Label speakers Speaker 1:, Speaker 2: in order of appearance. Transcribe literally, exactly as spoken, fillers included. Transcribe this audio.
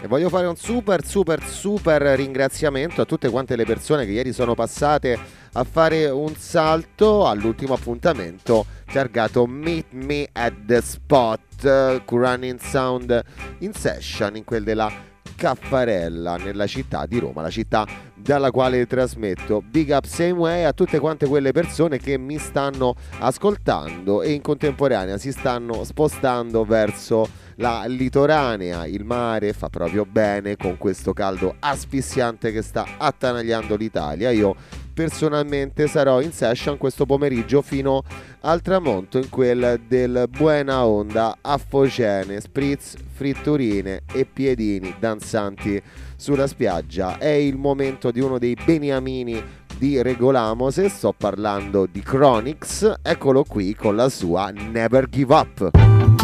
Speaker 1: voglio fare un super super super ringraziamento a tutte quante le persone che ieri sono passate a fare un salto all'ultimo appuntamento targato Meet Me at the Spot Running Sound in Session, in quel della Caffarella, nella città di Roma, la città dalla quale trasmetto. Big up same way a tutte quante quelle persone che mi stanno ascoltando e in contemporanea si stanno spostando verso la litoranea. Il mare fa proprio bene con questo caldo asfissiante che sta attanagliando l'Italia. Io personalmente sarò in session questo pomeriggio fino al tramonto, in quel del Buena Onda, a Focene, spritz, fritturine e piedini danzanti sulla spiaggia. È il momento di uno dei beniamini di Regolamo, se sto parlando di Chronix. Eccolo qui con la sua Never Give Up.